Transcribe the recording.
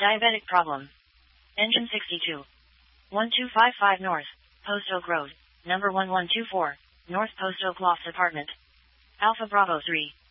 Diabetic problem. Engine 62. 1255 North, Post Oak Road, number 1124, North Post Oak Lofts Apartment. Alpha Bravo 3.